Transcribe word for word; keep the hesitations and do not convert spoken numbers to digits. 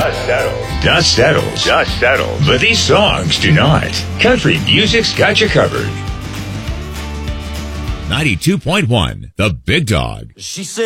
Dust settles. Dust settles. Dust settles. But these songs do not. Country music's got you covered. ninety-two point one, The Big Dog. She said.